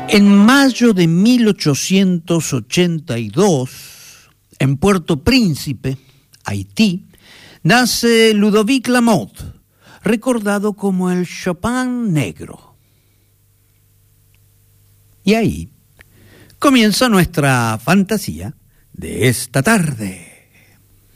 En mayo de 1882, en Puerto Príncipe, Haití, nace Ludovic Lamotte, recordado como el Chopin negro. Y ahí comienza nuestra fantasía de esta tarde.